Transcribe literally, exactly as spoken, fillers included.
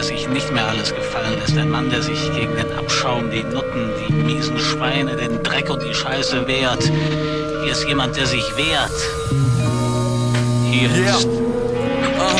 sich nicht mehr alles gefallen lässt. Ein Mann, der sich gegen den Abschaum, die Nutten, die miesen Schweine, den Dreck und die Scheiße wehrt. Hier ist jemand, der sich wehrt. Hier Yeah. ist